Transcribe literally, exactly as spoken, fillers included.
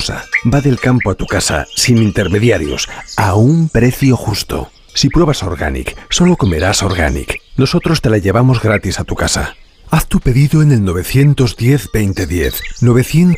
cosa. Va del campo a tu casa, sin intermediarios, a un precio justo. Si pruebas Organic, solo comerás Organic. Nosotros te la llevamos gratis a tu casa. Haz tu pedido en el nueve uno cero, veinte diez. nueve uno